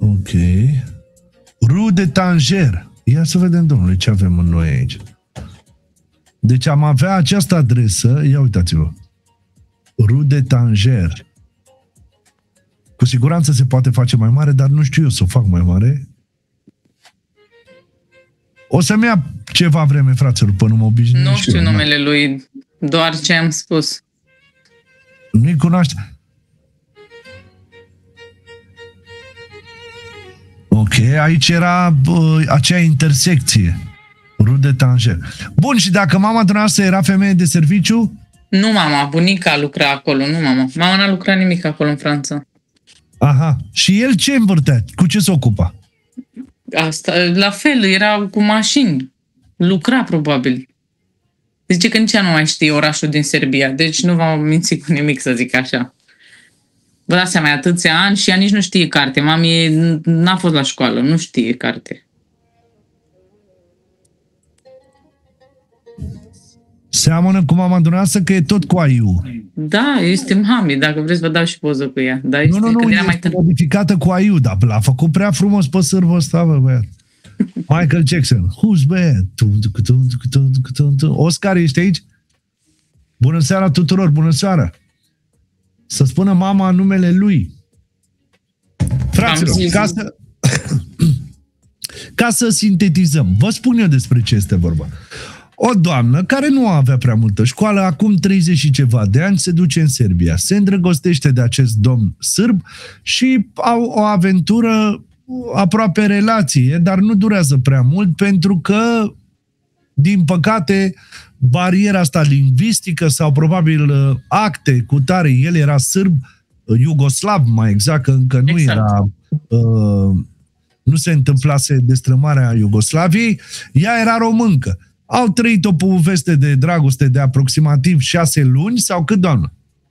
Ok. Rue de Tanger. Ia să vedem, domnule, ce avem în noi aici. Deci am avea această adresă. Ia uitați-vă. Rue de Tanger. Cu siguranță se poate face mai mare, dar nu știu eu să o fac mai mare. O să-mi ia ceva vreme, fraților, până mă obișnuiesc. Nu știu numele lui, doar ce am spus. Nu-i cunoaște. Ok, aici era acea intersecție. Rue de Tanger. Bun, și dacă mama dumneavoastră era femeie de serviciu? Nu mama, bunica lucra acolo, nu mama. Mama n-a lucrat nimic acolo în Franța. Aha. Și el ce învârtea? Cu ce se ocupa? Asta, la fel, era cu mașini. Lucra, probabil. Zice că nici ea nu mai știe orașul din Serbia, deci nu v-am mințit cu nimic, să zic așa. Vă dați seama, atâția ani și ea nici nu știe carte. Mami n-a fost la școală, nu știe carte. Seamănă cu mama dumneavoastră că e tot cu AIU. Da, este mami, dacă vreți vă dau și poză cu ea. Da, este, Nu, era este modificată cu AIU, dar l-a făcut prea frumos pe sârvă ăsta, bă, băiat. Michael Jackson. Who's bad? Oscar, ești aici? Bună seara tuturor, bună seara. Să spună mama numele lui. Fraților, ca să sintetizăm, vă spun eu despre ce este vorba. O doamnă care nu avea prea multă școală, acum 30 și ceva de ani, se duce în Serbia, se îndrăgostește de acest domn sârb și au o aventură aproape relație, dar nu durează prea mult pentru că, din păcate, bariera asta lingvistică sau probabil acte cu tare, el era sârb, iugoslav mai exact, că încă nu era... nu se întâmplase destrămarea Iugoslaviei, ea era româncă. Au trăit o poveste de dragoste de aproximativ 6 luni sau cât, doamnă?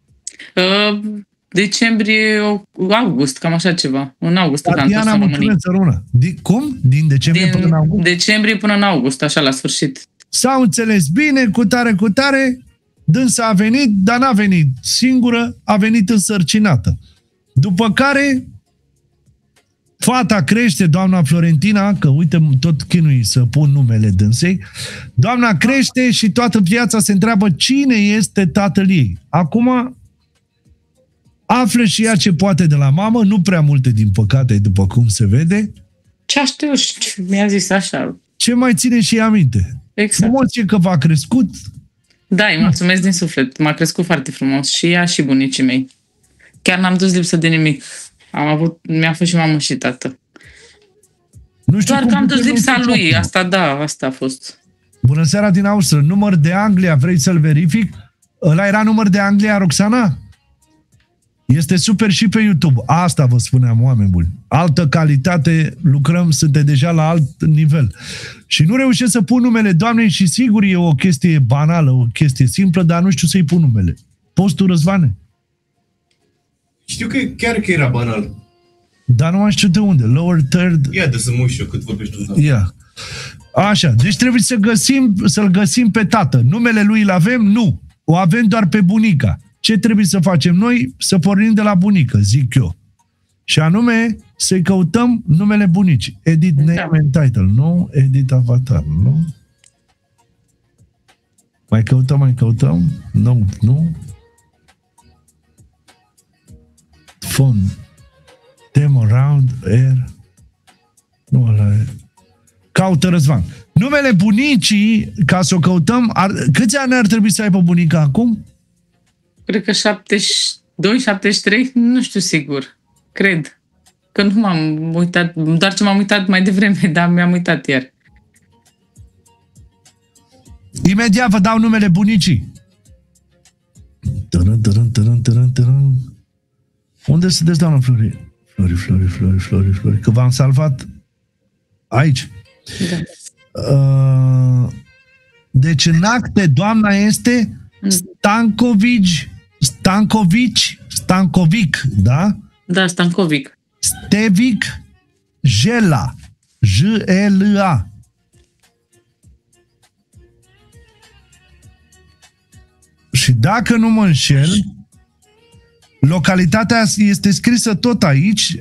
Decembrie, august, cam așa ceva. În august. Tatiana, mulțumesc, Săruna. Cum? Din decembrie până în august? Decembrie până în august, așa la sfârșit. S-au înțeles bine, cu tare, dânsa a venit, dar n-a venit singură, a venit însărcinată. După care fata crește, doamna Florentina, că uite, tot chinui să pun numele dânsei, doamna crește și toată viața se întreabă cine este tatăl ei. Acum află și ea ce poate de la mamă, nu prea multe din păcate, după cum se vede. Ce știu, mi-a zis așa. Ce mai ține și ea minte. Exact. Frumos e că v-a crescut. Da, îi mulțumesc din suflet. M-a crescut foarte frumos și ea și bunicii mei. Chiar n-am dus lipsă de nimic. Mi-a fost și mamă și tată. Nu știu. Doar că am dus lipsa lui. Asta a fost. Bună seara din Austria. Număr de Anglia, vrei să-l verific? Ăla era număr de Anglia, Roxana? Este super și pe YouTube. Asta vă spuneam, oameni buni. Altă calitate, lucrăm, suntem deja la alt nivel. Și nu reușesc să pun numele doamnei și sigur e o chestie banală, o chestie simplă, dar nu știu să-i pun numele. Poți tu, Răzvane? Știu că chiar că era banal. Dar nu mai știu de unde. Lower third... Ia de să mă uit eu cât vorbești tu. Ia. Așa, deci trebuie să-l găsim pe tată. Numele lui îl avem? Nu. O avem doar pe bunica. Ce trebuie să facem noi? Să pornim de la bunică, zic eu. Și anume, să-i căutăm numele bunicii. Edit name and title, nu? Edit avatar, nu? Mai căutăm? Nu? Phone. Demo round, air. Nu ăla e. Caută Răzvan. Numele bunicii, ca să o căutăm, câți ani ar trebui să aibă bunica acum? Cred că 72, 73, nu știu sigur. Cred. Că nu m-am uitat, doar ce m-am uitat mai devreme, dar mi-am uitat iar. Imediat vă dau numele bunicii. Unde sunteți, doamna Flori? Flori. Că v-am salvat aici. Da. Deci în acte doamna este Stankovic, da? Da, Stankovic. Stevic Jela. J-E-L-A. Și dacă nu mă înșel, localitatea este scrisă tot aici,